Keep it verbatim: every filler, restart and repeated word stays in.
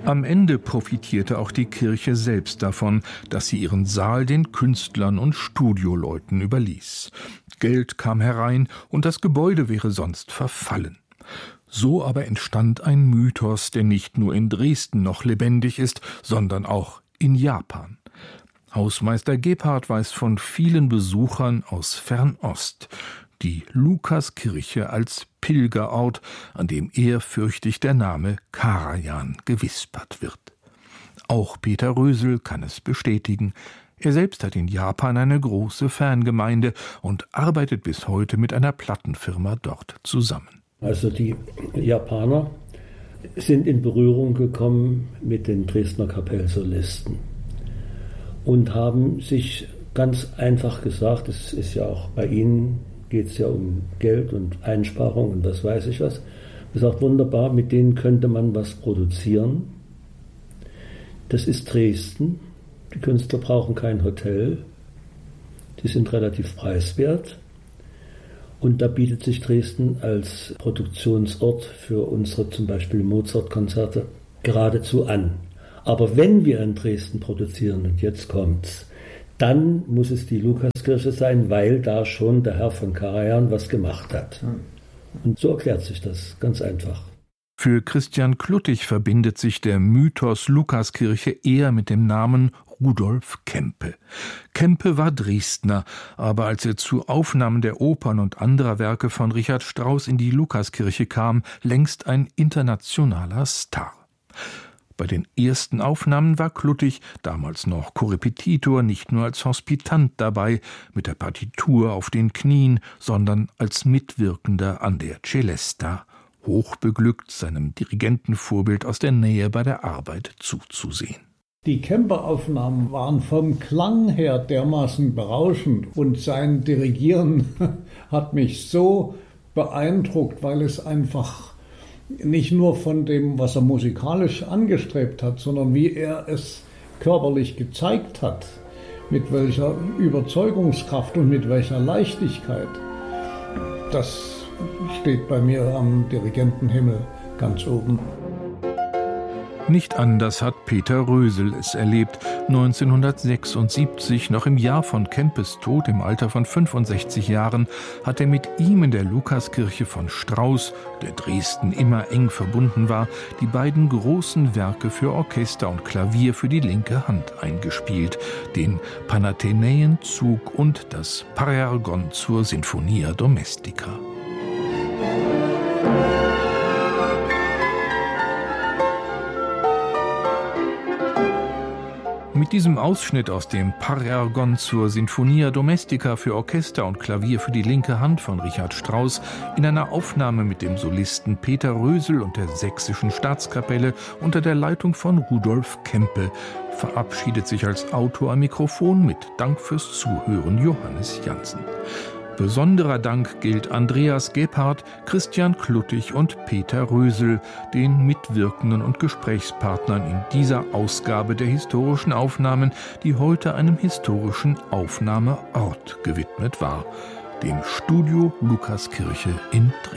Am Ende profitierte auch die Kirche selbst davon, dass sie ihren Saal den Künstlern und Studioleuten überließ. Geld kam herein und das Gebäude wäre sonst verfallen. So aber entstand ein Mythos, der nicht nur in Dresden noch lebendig ist, sondern auch in Japan. Hausmeister Gebhardt weiß von vielen Besuchern aus Fernost. Die Lukaskirche als Pilgerort, an dem ehrfürchtig der Name Karajan gewispert wird. Auch Peter Rösel kann es bestätigen. Er selbst hat in Japan eine große Fangemeinde und arbeitet bis heute mit einer Plattenfirma dort zusammen. Also die Japaner sind in Berührung gekommen mit den Dresdner Kapellsolisten und haben sich ganz einfach gesagt, es ist ja auch bei ihnen, geht es ja um Geld und Einsparung und das weiß ich was. Gesagt, wunderbar, mit denen könnte man was produzieren. Das ist Dresden. Die Künstler brauchen kein Hotel. Die sind relativ preiswert. Und da bietet sich Dresden als Produktionsort für unsere zum Beispiel Mozart-Konzerte geradezu an. Aber wenn wir in Dresden produzieren, und jetzt kommt's, dann muss es die Lukaskirche sein, weil da schon der Herr von Karajan was gemacht hat. Und so erklärt sich das ganz einfach. Für Christian Kluttig verbindet sich der Mythos Lukaskirche eher mit dem Namen Rudolf Kempe. Kempe war Dresdner, aber als er zu Aufnahmen der Opern und anderer Werke von Richard Strauss in die Lukaskirche kam, längst ein internationaler Star. Bei den ersten Aufnahmen war Kluttig, damals noch Korrepetitor, nicht nur als Hospitant dabei, mit der Partitur auf den Knien, sondern als Mitwirkender an der Celesta, hochbeglückt, seinem Dirigentenvorbild aus der Nähe bei der Arbeit zuzusehen. Die Kempe-Aufnahmen waren vom Klang her dermaßen berauschend und sein Dirigieren hat mich so beeindruckt, weil es einfach nicht nur von dem, was er musikalisch angestrebt hat, sondern wie er es körperlich gezeigt hat, mit welcher Überzeugungskraft und mit welcher Leichtigkeit. Das steht bei mir am Dirigentenhimmel ganz oben. Nicht anders hat Peter Rösel es erlebt. neunzehnhundertsechsundsiebzig, noch im Jahr von Kempes Tod im Alter von fünfundsechzig Jahren, hat er mit ihm in der Lukaskirche von Strauss, der Dresden immer eng verbunden war, die beiden großen Werke für Orchester und Klavier für die linke Hand eingespielt, den Panathenäenzug und das Parergon zur Sinfonia Domestica. Mit diesem Ausschnitt aus dem Parergon zur Sinfonia Domestica für Orchester und Klavier für die linke Hand von Richard Strauss in einer Aufnahme mit dem Solisten Peter Rösel und der Sächsischen Staatskapelle unter der Leitung von Rudolf Kempe verabschiedet sich als Autor am Mikrofon mit Dank fürs Zuhören Johannes Jansen. Besonderer Dank gilt Andreas Gebhardt, Christian Kluttig und Peter Rösel, den Mitwirkenden und Gesprächspartnern in dieser Ausgabe der historischen Aufnahmen, die heute einem historischen Aufnahmeort gewidmet war, dem Studio Lukaskirche in Dresden.